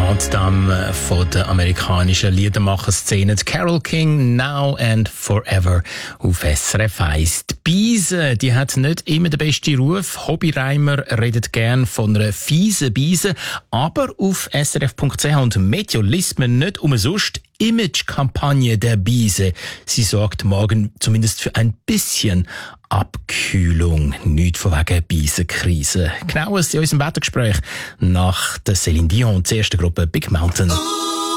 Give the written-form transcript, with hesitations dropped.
Grande Dame von der amerikanischen Liedermacher-Szene. Carole King, Now and Forever auf SRF 1. Die Biese, die hat nicht immer den besten Ruf. Hobbyreimer redet gern von einer fiesen Biese. Aber auf srf.ch und Medialismen nicht umsonst Image-Kampagne der Biese. Sie sorgt morgen zumindest für ein bisschen Abkühlung. Nicht von wegen Biesenkrise. Genaues in unserem Wettergespräch nach der Céline Dion, der ersten Gruppe Big Mountain.